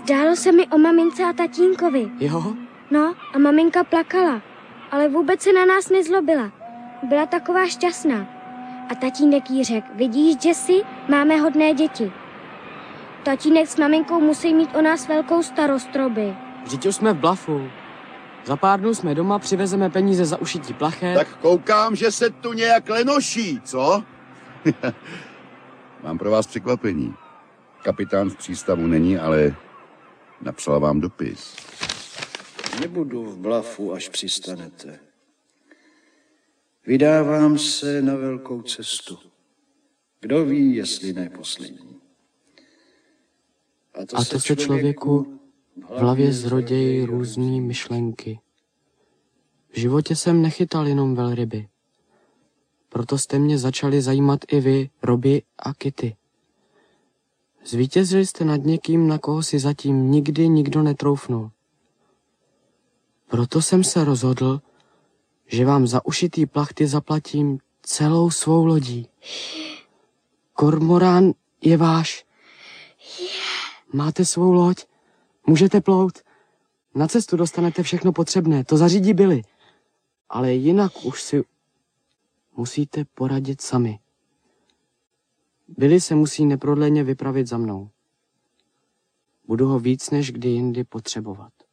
Zdálo se mi o mamince a tatínkovi. Jo? No, a maminka plakala, ale vůbec se na nás nezlobila. Byla taková šťastná. A tatínek jí řekl, vidíš, Jessi, máme hodné děti. Tatínek s maminkou musí mít o nás velkou starost, Roby. Vždyť už jsme v Bluffu. Za pár dnů jsme doma, přivezeme peníze za ušití plachet. Tak koukám, že se tu nějak lenoší, co? Mám pro vás překvapení. Kapitán v přístavu není, ale napsala vám dopis. Nebudu v Bluffu, až přistanete. Vydávám se na velkou cestu. Kdo ví, jestli ne poslední. A to se člověku v hlavě zrodějí různý myšlenky. V životě jsem nechytal jenom velryby. Proto jste mě začali zajímat i vy, Roby a Kitty. Zvítězili jste nad někým, na koho si zatím nikdy nikdo netroufnul. Proto jsem se rozhodl, že vám za ušitý plachty zaplatím celou svou lodí. Kormorán je váš. Máte svou loď, můžete plout. Na cestu dostanete všechno potřebné, to zařídí Billy. Ale jinak už si musíte poradit sami. Billy se musí neprodleně vypravit za mnou. Budu ho víc než kdy jindy potřebovat.